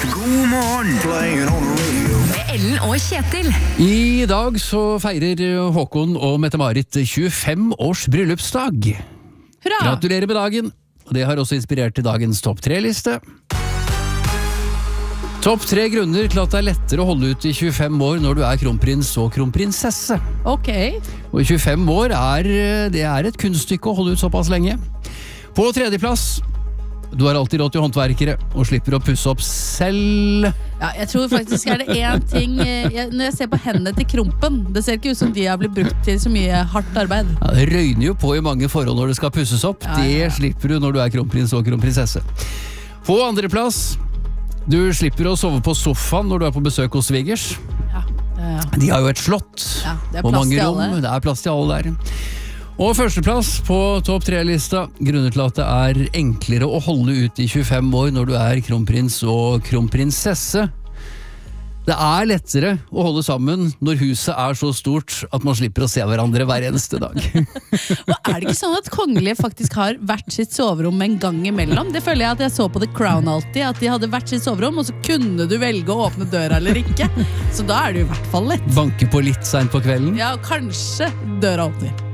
God morgen. Playing on the radio. Med Ellen og Kjetil. I dag så feirer Håkon og Mette-Marit 25 års bryllupsdag. Hurra! Gratulerer med dagen. Og det har også inspirert til dagens topp 3-liste. Topp 3 grunner til at det er lettere å holde ut i 25 år når du er kronprins og kronprinsesse. Ok. Og i 25 år det er et kunststykke å holde ut såpass lenge. På tredjeplass, du har alltid råd til håndverkere og slipper å pusse opp selv. Ja, jeg tror faktisk er det en ting når jeg ser på hendene til krompen, det ser ikke ut som de har blitt brukt til så mye hardt arbeid. Ja, det røyner jo på i mange forhold når det skal pusses opp. Ja. Det slipper du når du er kronprins og kronprinsesse. På andreplass, du slipper å sove på sofaen når du er på besøk hos svigers. Ja. De har jo et slott Ja, det er og plass mange til rom. alle. Det er plass til alle der. Og førsteplass på topp 3-lista, grunner til at det er enklere å holde ut i 25 år når du er kronprins og kronprinsesse. Det er lettere å holde sammen når huset er så stort at man slipper å se hverandre hver eneste dag. Og er det ikke sånn at kongelige faktisk har hvert sitt soverom en gang imellom? Det føler jeg at jeg så på The Crown alltid, at de hadde hvert sitt soverom, og så kunne du velge å åpne døra eller ikke. Så da er det jo i hvert fall lett. Banke på litt sent på kvelden. Ja, kanskje døra åpner.